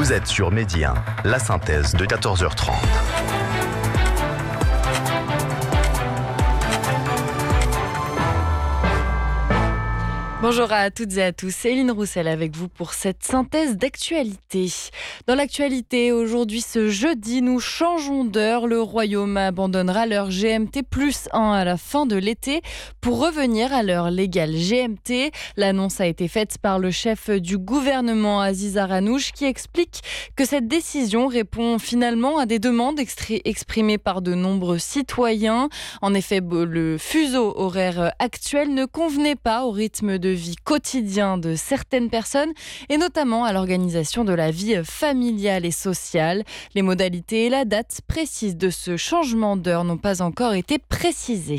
Vous êtes sur Midi 1, la synthèse de 14h30. Bonjour à toutes et à tous, Céline Roussel avec vous pour cette synthèse d'actualité. Dans l'actualité, aujourd'hui ce jeudi, nous changeons d'heure. Le Royaume abandonnera l'heure GMT plus 1 à la fin de l'été pour revenir à l'heure légale GMT. L'annonce a été faite par le chef du gouvernement Aziz Aranouch qui explique que cette décision répond finalement à des demandes exprimées par de nombreux citoyens. En effet, le fuseau horaire actuel ne convenait pas au rythme de vie quotidien de certaines personnes et notamment à l'organisation de la vie familiale et sociale. Les modalités et la date précise de ce changement d'heure n'ont pas encore été précisées.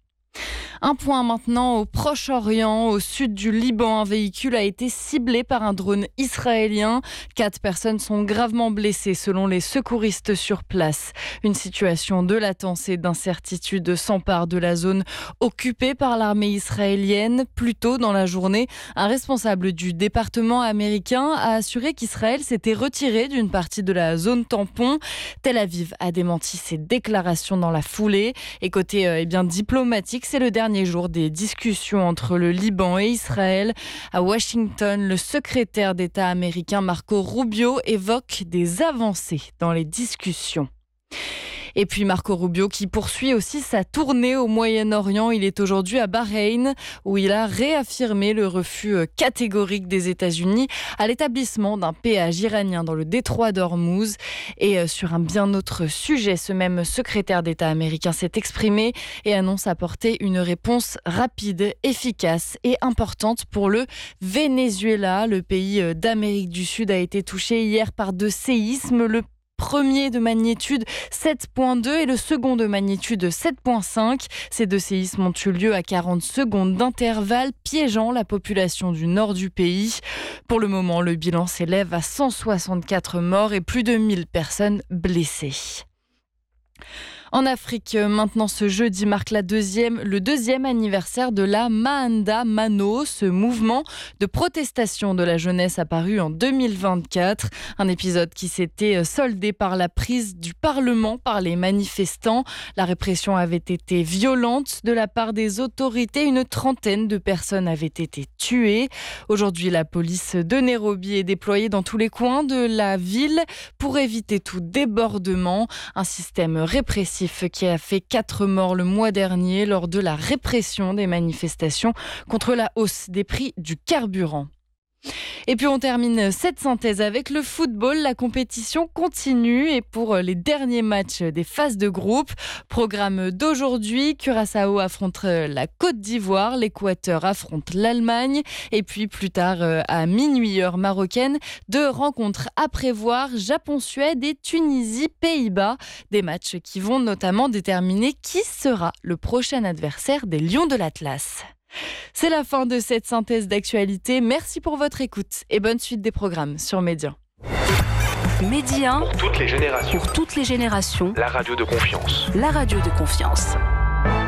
Un point maintenant au Proche-Orient, au sud du Liban. Un véhicule a été ciblé par un drone israélien. 4 personnes sont gravement blessées selon les secouristes sur place. Une situation de latence et d'incertitude s'empare de la zone occupée par l'armée israélienne. Plus tôt dans la journée, un responsable du département américain a assuré qu'Israël s'était retiré d'une partie de la zone tampon. Tel Aviv a démenti ces déclarations dans la foulée. Et côté diplomatique, c'est le dernier jour des discussions entre le Liban et Israël. À Washington, le secrétaire d'État américain Marco Rubio évoque des avancées dans les discussions. Et puis Marco Rubio qui poursuit aussi sa tournée au Moyen-Orient. Il est aujourd'hui à Bahreïn où il a réaffirmé le refus catégorique des États-Unis à l'établissement d'un péage iranien dans le détroit d'Ormuz. Et sur un bien autre sujet, ce même secrétaire d'État américain s'est exprimé et annonce apporter une réponse rapide, efficace et importante pour le Venezuela. Le pays d'Amérique du Sud a été touché hier par 2 séismes. Le premier de magnitude 7.2 et le second de magnitude 7.5. Ces 2 séismes ont eu lieu à 40 secondes d'intervalle, piégeant la population du nord du pays. Pour le moment, le bilan s'élève à 164 morts et plus de 1000 personnes blessées. En Afrique, maintenant ce jeudi marque le deuxième anniversaire de la Maanda Mano, ce mouvement de protestation de la jeunesse apparu en 2024. Un épisode qui s'était soldé par la prise du Parlement par les manifestants. La répression avait été violente de la part des autorités. Une trentaine de personnes avaient été tuées. Aujourd'hui, la police de Nairobi est déployée dans tous les coins de la ville pour éviter tout débordement. Un système répressif qui a fait 4 morts le mois dernier lors de la répression des manifestations contre la hausse des prix du carburant. Et puis on termine cette synthèse avec le football. La compétition continue et pour les derniers matchs des phases de groupe, programme d'aujourd'hui, Curaçao affronte la Côte d'Ivoire, l'Équateur affronte l'Allemagne et puis plus tard à minuit heure marocaine, 2 rencontres à prévoir, Japon-Suède et Tunisie-Pays-Bas. Des matchs qui vont notamment déterminer qui sera le prochain adversaire des Lions de l'Atlas. C'est la fin de cette synthèse d'actualité. Merci pour votre écoute et bonne suite des programmes sur Midi 1. Midi 1, pour toutes les générations. Pour toutes les générations. La radio de confiance. La radio de confiance.